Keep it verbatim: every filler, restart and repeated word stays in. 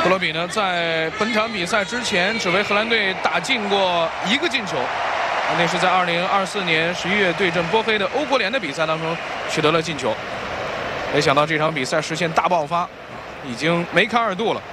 布罗比呢，在本场比赛之前只为荷兰队打进过一个进球，那是在二零二四年十一月对阵波黑的欧国联的比赛当中取得了进球。没想到这场比赛实现大爆发，已经梅开二度了。